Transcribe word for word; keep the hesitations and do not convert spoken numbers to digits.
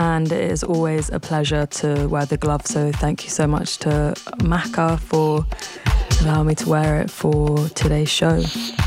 and it is always a pleasure to wear the glove. So thank you so much to Macca for allowing me to wear it for today's show.